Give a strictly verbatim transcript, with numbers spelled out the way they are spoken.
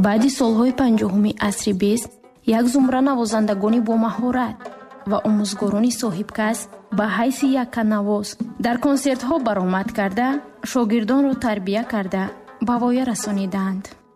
баъди солҳои панҷоҳуми асри бист як зумра навозандагони бомаҳорат ва омӯзгорони соҳибкасб ба ҳайси якканавоз дар консертҳо баромад карда, шогирдонро тарбия карда ба воя расониданд.